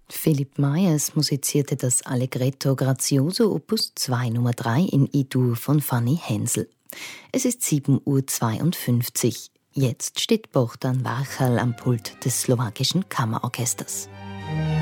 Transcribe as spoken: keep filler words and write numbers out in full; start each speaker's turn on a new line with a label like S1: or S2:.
S1: Philipp Myers musizierte das Allegretto Grazioso Opus zwei Nummer drei in E-Dur von Fanny Hensel. Es ist sieben Uhr zweiundfünfzig. Jetzt steht Bohdan Varchal am Pult des slowakischen Kammerorchesters.